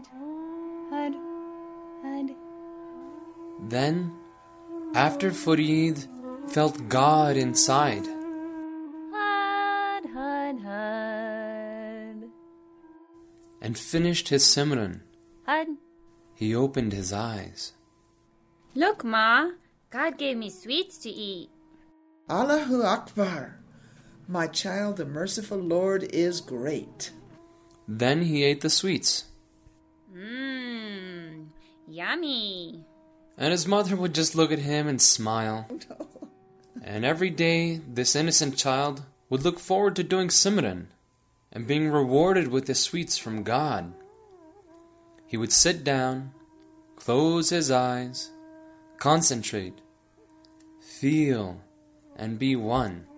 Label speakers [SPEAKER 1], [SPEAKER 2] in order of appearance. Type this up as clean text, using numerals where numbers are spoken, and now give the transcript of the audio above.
[SPEAKER 1] Then, after Farid felt God inside, and finished his Simran, he opened his eyes.
[SPEAKER 2] Look, Ma, God gave me sweets to eat.
[SPEAKER 3] Allahu Akbar! My child, the merciful Lord is great.
[SPEAKER 1] Then he ate the sweets.
[SPEAKER 2] Yummy.
[SPEAKER 1] And his mother would just look at him and smile. And every day, this innocent child would look forward to doing Simran and being rewarded with the sweets from God. He would sit down, close his eyes, concentrate, feel, and be one